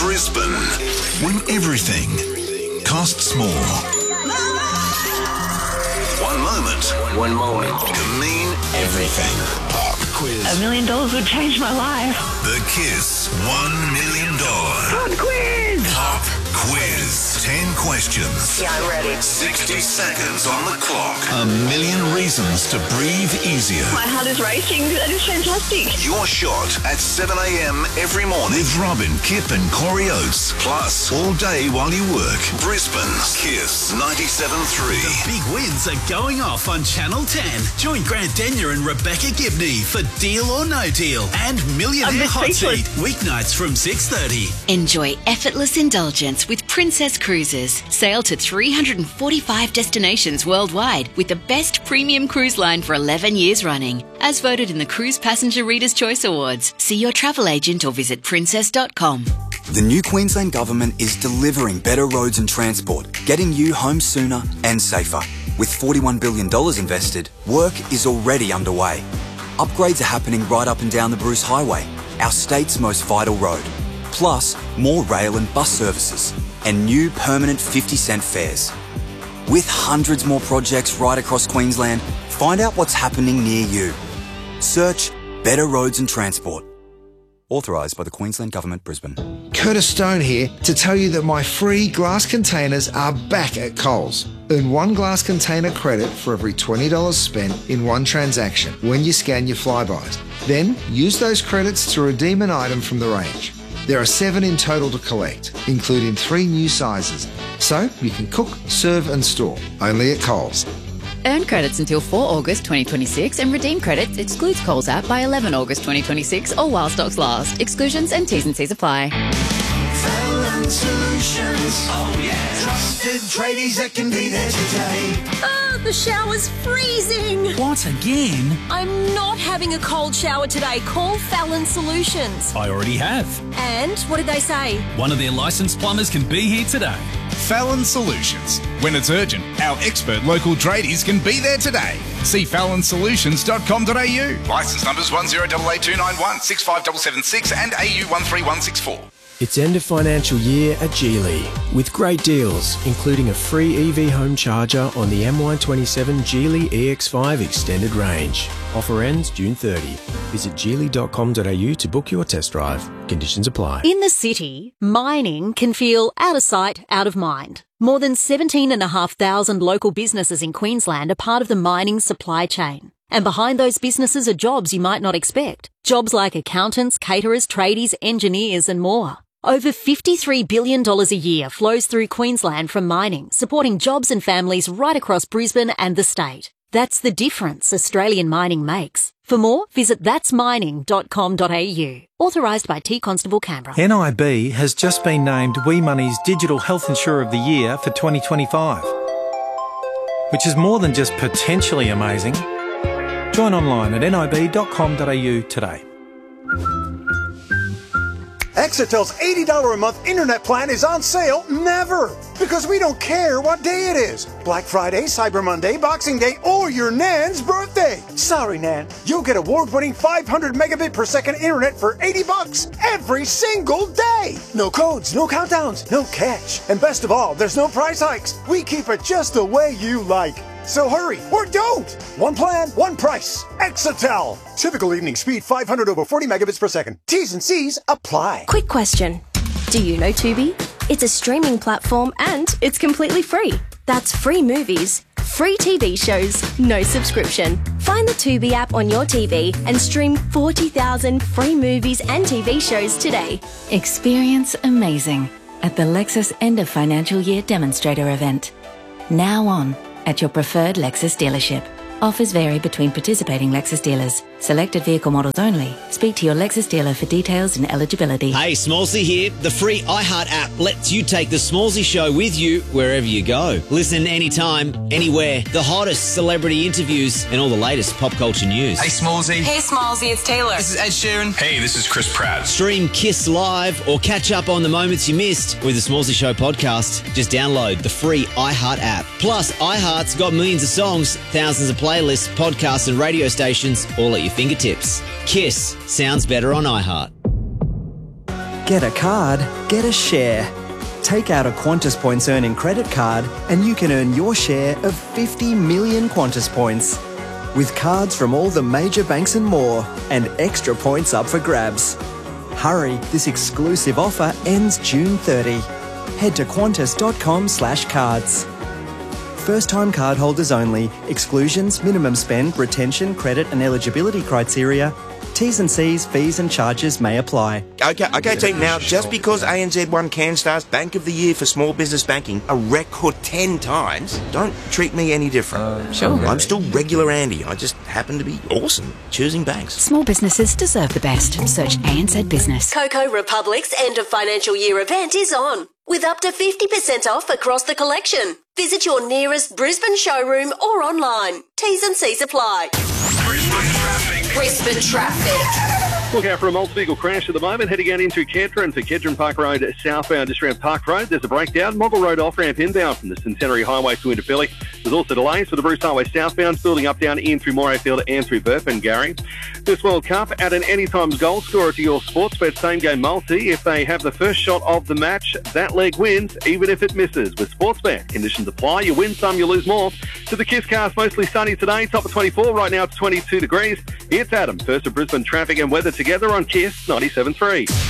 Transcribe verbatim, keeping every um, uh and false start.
Brisbane. When everything costs more. One moment. One moment. Can mean everything. Pop quiz. A million dollars would change my life. The Kiss One Million Dollar Pop quiz. Pop Quiz. Ten questions. Yeah, I'm ready. Sixty seconds on the clock. A million reasons to breathe easier. My heart is racing. That is fantastic. Your shot at seven a.m. every morning with Robin, Kip and Corey Oates. Plus, all day while you work. Brisbane's Kiss ninety-seven point three. The big wins are going off on Channel ten. Join Grant Denyer and Rebecca Gibney for Deal or No Deal and Millionaire Hot Seat. Weeknights from six thirty. Enjoy effortless indulgence with Princess Cruises. Sail to three hundred forty-five destinations worldwide with the best premium cruise line for eleven years running. As voted in the Cruise Passenger Reader's Choice Awards. See your travel agent or visit princess dot com. The new Queensland Government is delivering better roads and transport, getting you home sooner and safer. With forty-one billion dollars invested, work is already underway. Upgrades are happening right up and down the Bruce Highway, our state's most vital road. Plus, more rail and bus services, and new permanent fifty cent fares. With hundreds more projects right across Queensland, find out what's happening near you. Search Better Roads and Transport. Authorised by the Queensland Government, Brisbane. Curtis Stone here to tell you that my free glass containers are back at Coles. Earn one glass container credit for every twenty dollars spent in one transaction when you scan your Flybys. Then use those credits to redeem an item from the range. There are seven in total to collect, including three new sizes. So you can cook, serve and store, only at Coles. Earn credits until four August twenty twenty-six and redeem credits excludes Coles app by eleven August twenty twenty-six or while stocks last. Exclusions and T's and C's apply. Fallon Solutions. Oh yeah. Trusted tradies that can be there today. Oh, the shower's freezing. What again? I'm not having a cold shower today. Call Fallon Solutions. I already have. And what did they say? One of their licensed plumbers can be here today. Fallon Solutions. When it's urgent, our expert local tradies can be there today. See fallon solutions dot com dot a u. Licence numbers one zero eight eight two nine one, six five seven seven six and A U one three one six four. It's end of financial year at Geely with great deals, including a free E V home charger on the M Y twenty-seven Geely E X five Extended Range. Offer ends June thirtieth. Visit geely dot com dot a u to book your test drive. Conditions apply. In the city, mining can feel out of sight, out of mind. More than seventeen and a half thousand local businesses in Queensland are part of the mining supply chain. And behind those businesses are jobs you might not expect. Jobs like accountants, caterers, tradies, engineers and more. Over fifty-three billion dollars a year flows through Queensland from mining, supporting jobs and families right across Brisbane and the state. That's the difference Australian mining makes. For more, visit thats mining dot com dot a u. Authorised by T Constable Canberra. N I B has just been named WeMoney's Digital Health Insurer of the Year for twenty twenty-five, which is more than just potentially amazing. Join online at n i b dot com dot a u today. Exetel's eighty dollars a month internet plan is on sale never, because we don't care what day it is. Black Friday, Cyber Monday, Boxing Day, or your Nan's birthday. Sorry, Nan. You'll get award-winning five hundred megabit per second internet for eighty bucks every single day. No codes, no countdowns, no catch. And best of all, there's no price hikes. We keep it just the way you like. So hurry, or don't! One plan, one price. Exetel. Typical evening speed five hundred over forty megabits per second. T's and C's apply. Quick question. Do you know Tubi? It's a streaming platform and it's completely free. That's free movies, free T V shows, no subscription. Find the Tubi app on your T V and stream forty thousand free movies and T V shows today. Experience amazing at the Lexus End of Financial Year Demonstrator event. Now on at your preferred Lexus dealership. Offers vary between participating Lexus dealers. Selected vehicle models only. Speak to your Lexus dealer for details and eligibility. Hey, Smallsy here. The free iHeart app lets you take the Smallsy show with you wherever you go. Listen anytime, anywhere. The hottest celebrity interviews and all the latest pop culture news. Hey, Smallsy. Hey, Smallsy, it's Taylor. This is Ed Sheeran. Hey, this is Chris Pratt. Stream Kiss Live or catch up on the moments you missed with the Smallsy Show podcast. Just download the free iHeart app. Plus, iHeart's got millions of songs, thousands of playlists, podcasts and radio stations all at your fingertips. Kiss sounds better on iHeart. Get a card, get a share. Take out a Qantas Points earning credit card and you can earn your share of fifty million Qantas points. With cards from all the major banks and more, and extra points up for grabs. Hurry, this exclusive offer ends June thirtieth. Head to qantas.com slash cards. First-time cardholders only. Exclusions, minimum spend, retention, credit and eligibility criteria. T's and C's, fees and charges may apply. Okay, okay, team. Now, just because A N Z won CanStar's Bank of the Year for small business banking a record ten times, don't treat me any different. Uh, sure. I'm still regular Andy. I just happen to be awesome choosing banks. Small businesses deserve the best. Search A N Z Business. Coco Republic's end of financial year event is on, with up to fifty percent off across the collection. Visit your nearest Brisbane showroom or online. T's and C's apply. Brisbane traffic. Brisbane traffic. Look out for a multi-vehicle crash at the moment, heading out into Kedra and for Kedron Park Road southbound just around Park Road. There's a breakdown. Moggle Road off-ramp inbound from the Centenary Highway to Indooroopilly. There's also delays for the Bruce Highway southbound, building up down in through Morayfield and through Burpengary. This World Cup, add an anytime goal scorer to your Sportsbet same-game multi. If they have the first shot of the match, that leg wins, even if it misses. With Sportsbet, conditions apply. You win some, you lose more. To the Kiss Cast, mostly sunny today, top of twenty-four, right now it's twenty-two degrees. It's Adam, first of Brisbane traffic and weather together on Kiss ninety-seven point three.